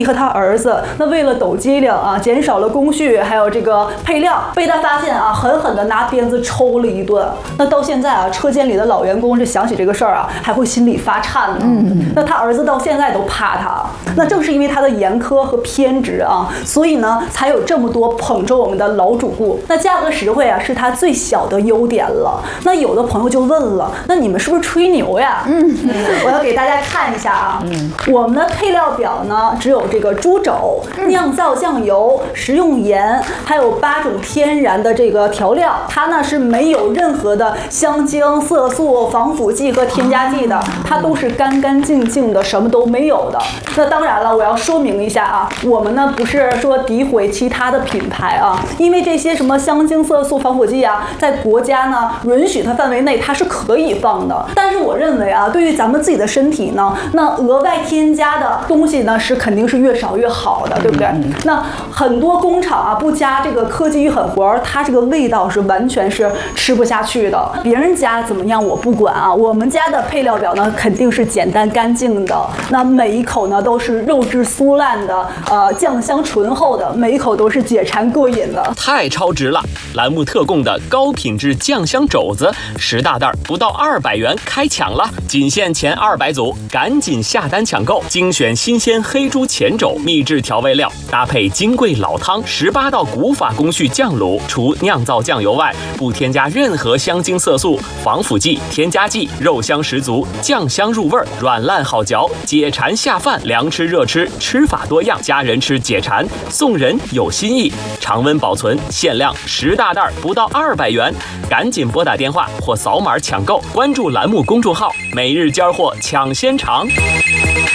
和他儿子，那为了抖机灵啊，减少了工序，还有这个配料，被他发现啊，狠狠的拿鞭子抽了一顿。那到现在啊，车间里的老员工这想起这个事儿啊，还会心里发颤呢。那他儿子到现在都怕他。那正是因为他的严苛和偏执啊，所以呢，才有这么多捧着我们的老主顾。那价格实惠啊，是他最小的优点了。那有的朋友就问了，那你们是不是吹牛呀？我要给大家看一下啊，我们的配料表呢，只有这个猪肘、酿造酱油、食用盐，还有8种天然的这个调料。它呢是没有任何的香精、色素、防腐剂和添加剂的，它都是干干净净的，什么都没有的。那当然了，我要说明一下啊，我们呢不是说诋毁其他的品牌啊，因为这些什么香精、色素、防腐剂啊，在国家呢允许它范围内，它是可以放的。但是我认为啊，对于咱们自己的身体呢，那额外添加的东西呢是肯定是越少越好的，对不对？那很多工厂啊不加这个科技与狠活，它这个味道是完全是吃不下去的。别人家怎么样我不管啊，我们家的配料表呢肯定是简单干净的，那每一口呢都是肉质酥烂的，酱香醇厚的，每一口都是解馋过瘾的。 太超值了！栏目特供的高品质酱香肘子10大袋不到200元开抢了，仅限前200组，赶紧下单抢购！精选新鲜黑猪前肘秘制调味料，搭配金贵老汤18道古法工序酱卤，除酿造酱油外，不添加任何香精、色素、防腐剂、添加剂，肉香十足，酱香入味，软烂好嚼，解馋下饭，凉吃热吃，吃法多样，家人吃解馋，送人有新意，常温保存，限量10大袋不到200元，赶紧拨打电话或扫码抢购，关注栏目公众号，每日交货抢先尝。